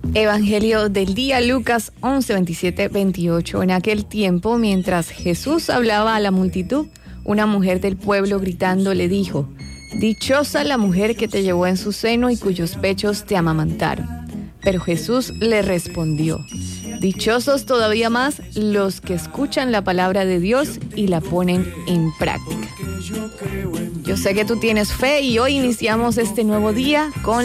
Evangelio del día, Lucas 11, 27, 28. En aquel tiempo, mientras Jesús hablaba a la multitud, una mujer del pueblo gritando le dijo: «Dichosa la mujer que te llevó en su seno y cuyos pechos te amamantaron». Pero Jesús le respondió: «Dichosos todavía más los que escuchan la palabra de Dios y la ponen en práctica». Yo sé que tú tienes fe y hoy iniciamos este nuevo día con